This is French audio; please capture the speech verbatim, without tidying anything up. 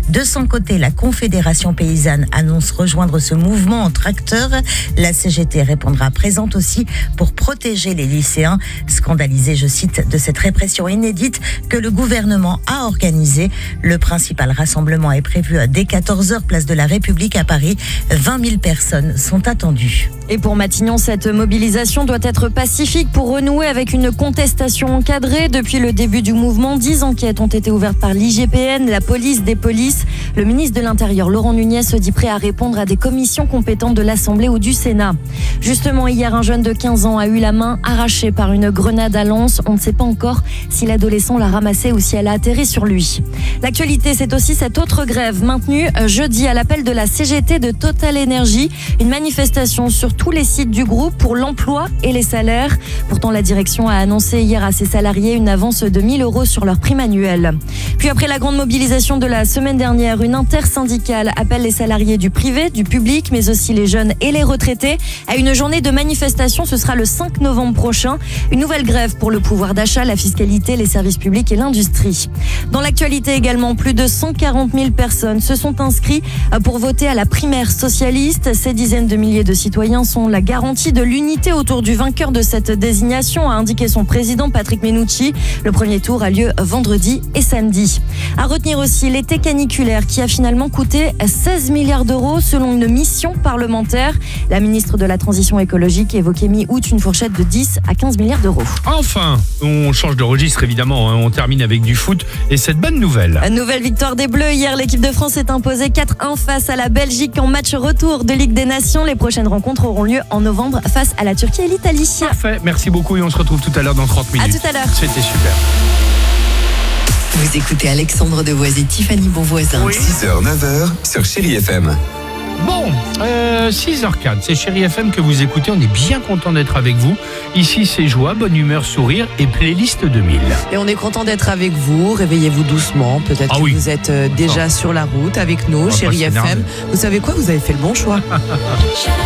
De son côté, la Confédération paysanne annonce rejoindre ce mouvement entre acteurs. La C G T répondra présente aussi pour protéger les lycéens, scandalisés, je cite, de cette répression inédite que le gouvernement a organisée. Le principal rassemblement est prévu dès quatorze heures, place de la République à Paris. vingt mille personnes sont attendues. Et pour Matignon, cette mobilisation doit être pacifique pour renouer avec une contestation encadrée. Depuis le début du mouvement, dix enquêtes ont été ouvertes par l'I G P N, la police des polices. Le ministre de l'Intérieur, Laurent Nunez, se dit prêt à répondre à des commissions compétentes de l'Assemblée ou du Sénat. Justement, hier, un jeune de quinze ans a eu la main arrachée par une grenade à Lens. On ne sait pas encore si l'adolescent l'a ramassée ou si elle a atterri sur lui. L'actualité, c'est aussi cette autre grève maintenue jeudi à l'appel de la C G T de Total Energy. Une manifestation sur tous les sites du groupe pour l'emploi et les salaires. Pourtant, la direction a annoncé hier à ses salariés une avance de mille euros sur leur prime annuelle. Puis après la grande mobilisation de la semaine dernière, une intersyndicale appelle les salariés du privé, du public, mais aussi les jeunes et les retraités à une journée de manifestation. Ce sera le cinq novembre prochain. Une nouvelle grève pour le pouvoir d'achat, la fiscalité, les services publics et l'industrie. Dans l'actualité également, plus de cent quarante mille personnes se sont inscrites pour voter à la primaire socialiste. Ces dizaines de milliers de citoyens sont la garantie de l'unité autour du vainqueur de cette désignation, a indiqué son président Patrick Mennucci. Le premier tour a lieu vendredi et samedi. À retenir aussi l'été caniculaire qui a finalement coûté seize milliards d'euros selon une mission parlementaire. La ministre de la Transition écologique évoquait mi-août une fourchette de dix à quinze milliards d'euros. Enfin, on change de registre évidemment, on termine avec du foot et cette bonne nouvelle. Nouvelle victoire des Bleus. Hier, l'équipe de France s'est imposée quatre un face à la Belgique en match retour de Ligue des Nations. Les prochaines rencontres auront lieu en novembre face à la Turquie et l'Italie. Parfait, merci beaucoup et on se retrouve tout à l'heure dans trente minutes. À tout à l'heure. C'était super. Vous écoutez Alexandre Devoise et Tiffany Bonvoisin. Oui. six heures neuf heures sur Chérie F M. Bon, euh, six heures quatre, c'est Chérie F M que vous écoutez, on est bien content d'être avec vous. Ici c'est joie, bonne humeur, sourire et playlist deux mille. Et on est content d'être avec vous, réveillez-vous doucement, peut-être ah que oui. vous êtes déjà sur la route avec nous, Chérie F M. Vous savez quoi, vous avez fait le bon choix.